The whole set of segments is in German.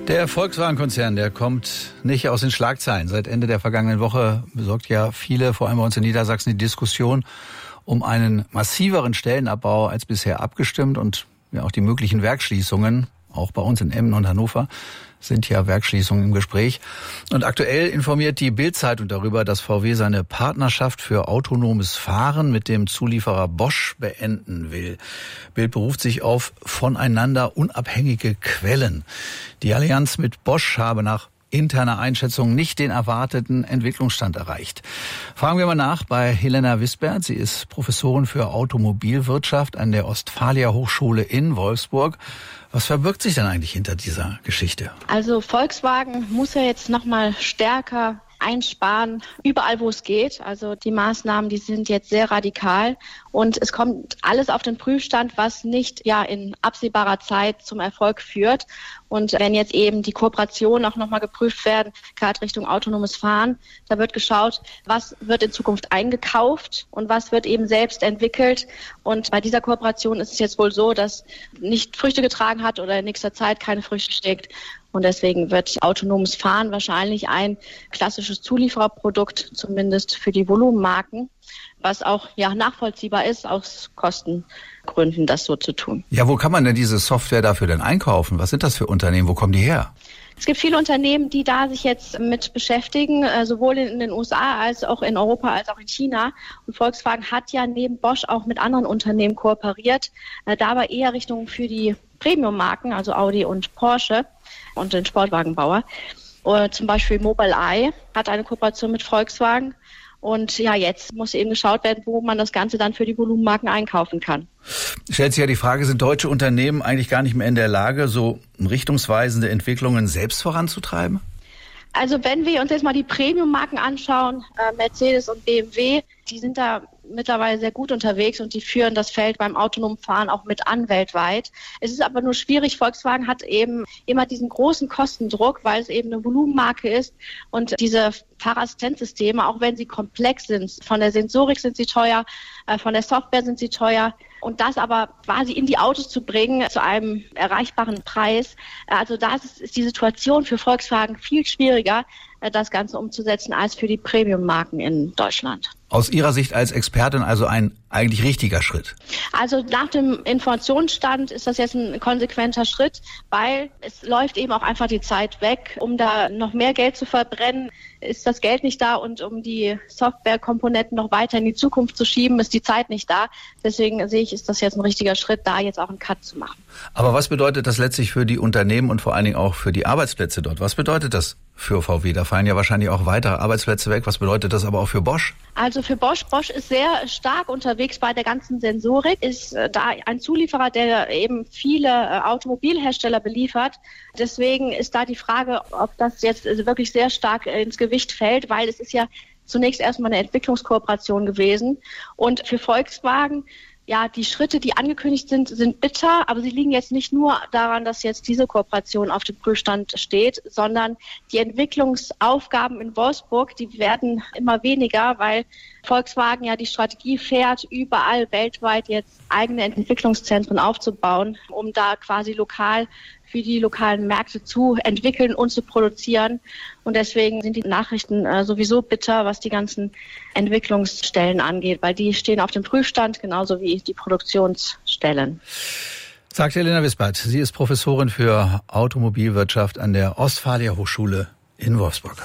Der Volkswagen-Konzern, der kommt nicht aus den Schlagzeilen. Seit Ende der vergangenen Woche besorgt ja viele, vor allem bei uns in Niedersachsen, die Diskussion um einen massiveren Stellenabbau als bisher abgestimmt. Und ja, auch die möglichen Werksschließungen, auch bei uns in Emmen und Hannover, sind ja Werksschließungen im Gespräch. Und aktuell informiert die Bild-Zeitung darüber, dass VW seine Partnerschaft für autonomes Fahren mit dem Zulieferer Bosch beenden will. Bild beruft sich auf voneinander unabhängige Quellen. Die Allianz mit Bosch habe nach interner Einschätzung nicht den erwarteten Entwicklungsstand erreicht. Fragen wir mal nach bei Helena Wisbert. Sie ist Professorin für Automobilwirtschaft an der Ostfalia Hochschule in Wolfsburg. Was verbirgt sich denn eigentlich hinter dieser Geschichte? Also Volkswagen muss ja jetzt noch mal stärker einsparen, überall wo es geht. Also die Maßnahmen, die sind jetzt sehr radikal und es kommt alles auf den Prüfstand, was nicht in absehbarer Zeit zum Erfolg führt. Und wenn jetzt eben die Kooperationen auch nochmal geprüft werden, gerade Richtung autonomes Fahren, da wird geschaut, was wird in Zukunft eingekauft und was wird eben selbst entwickelt. Und bei dieser Kooperation ist es jetzt wohl so, dass nicht Früchte getragen hat oder in nächster Zeit keine Früchte steckt. Und deswegen wird autonomes Fahren wahrscheinlich ein klassisches Zuliefererprodukt, zumindest für die Volumenmarken, was auch nachvollziehbar ist, aus Kostengründen das so zu tun. Ja, wo kann man denn diese Software dafür denn einkaufen? Was sind das für Unternehmen? Wo kommen die her? Es gibt viele Unternehmen, die da sich jetzt mit beschäftigen, sowohl in den USA als auch in Europa als auch in China. Und Volkswagen hat ja neben Bosch auch mit anderen Unternehmen kooperiert, dabei eher Richtung für die Premium-Marken, also Audi und Porsche und den Sportwagenbauer. Oder zum Beispiel Mobileye hat eine Kooperation mit Volkswagen. Und jetzt muss eben geschaut werden, wo man das Ganze dann für die Volumenmarken einkaufen kann. Stellt sich ja die Frage, sind deutsche Unternehmen eigentlich gar nicht mehr in der Lage, so richtungsweisende Entwicklungen selbst voranzutreiben? Also wenn wir uns jetzt mal die Premium-Marken anschauen, Mercedes und BMW, die sind da mittlerweile sehr gut unterwegs und die führen das Feld beim autonomen Fahren auch mit an weltweit. Es ist aber nur schwierig. Volkswagen hat eben immer diesen großen Kostendruck, weil es eben eine Volumenmarke ist und diese Fahrassistenzsysteme, auch wenn sie komplex sind, von der Sensorik sind sie teuer, von der Software sind sie teuer. Und das aber quasi in die Autos zu bringen zu einem erreichbaren Preis, also da ist die Situation für Volkswagen viel schwieriger, das Ganze umzusetzen, als für die Premium-Marken in Deutschland. Aus Ihrer Sicht als Expertin also ein eigentlich richtiger Schritt? Also nach dem Informationsstand ist das jetzt ein konsequenter Schritt, weil es läuft eben auch einfach die Zeit weg. Um da noch mehr Geld zu verbrennen, ist das Geld nicht da und um die Softwarekomponenten noch weiter in die Zukunft zu schieben, ist die Zeit nicht da. Deswegen sehe ich, ist das jetzt ein richtiger Schritt, da jetzt auch einen Cut zu machen. Aber was bedeutet das letztlich für die Unternehmen und vor allen Dingen auch für die Arbeitsplätze dort? Was bedeutet das für VW? Da fallen ja wahrscheinlich auch weitere Arbeitsplätze weg. Was bedeutet das aber auch für Bosch? Also für Bosch ist sehr stark unterwegs bei der ganzen Sensorik, ist da ein Zulieferer, der eben viele Automobilhersteller beliefert. Deswegen ist da die Frage, ob das jetzt wirklich sehr stark ins Gewicht fällt, weil es ist ja zunächst erstmal eine Entwicklungskooperation gewesen. Und für Volkswagen, die Schritte, die angekündigt sind bitter, aber sie liegen jetzt nicht nur daran, dass jetzt diese Kooperation auf dem Prüfstand steht, sondern die Entwicklungsaufgaben in Wolfsburg, die werden immer weniger, weil Volkswagen die Strategie fährt, überall weltweit jetzt eigene Entwicklungszentren aufzubauen, um da quasi lokal für die lokalen Märkte zu entwickeln und zu produzieren. Und deswegen sind die Nachrichten sowieso bitter, was die ganzen Entwicklungsstellen angeht, weil die stehen auf dem Prüfstand, genauso wie die Produktionsstellen. Sagt Helena Wisbert. Sie ist Professorin für Automobilwirtschaft an der Ostfalia Hochschule in Wolfsburg.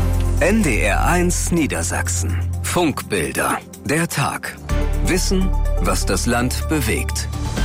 NDR1 Niedersachsen. Funkbilder. Der Tag. Wissen, was das Land bewegt.